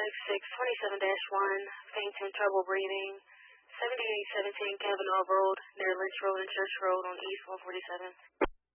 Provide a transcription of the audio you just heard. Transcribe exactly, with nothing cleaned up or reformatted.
five six two seven dash one, fainting, trouble breathing. seventy-eight seventeen Kavanaugh Road, near Lynch Road and Church Road on East one forty-seven.